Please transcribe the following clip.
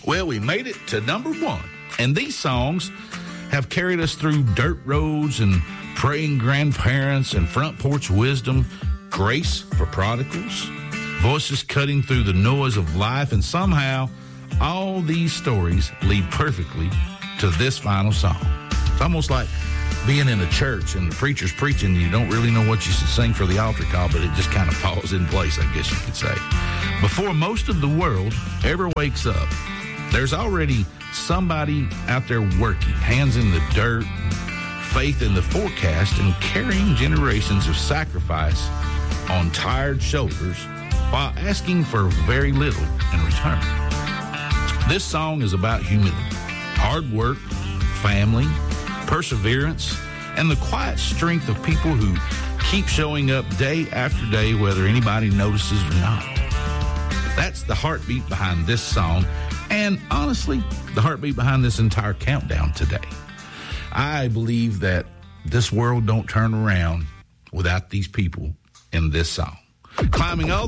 Well, we made it to number one, and these songs have carried us through dirt roads and praying grandparents and front porch wisdom, grace for prodigals, voices cutting through the noise of life, and somehow all these stories lead perfectly to this final song. It's almost like being in a church and the preacher's preaching and you don't really know what you should sing for the altar call, but it just kind of falls in place, I guess you could say. Before most of the world ever wakes up, there's already somebody out there working, hands in the dirt, faith in the forecast, and carrying generations of sacrifice on tired shoulders while asking for very little in return. This song is about humility, hard work, family, perseverance, and the quiet strength of people who keep showing up day after day, whether anybody notices or not. That's the heartbeat behind this song, and honestly, the heartbeat behind this entire countdown today. I believe that this world don't turn around without these people in this song. Climbing all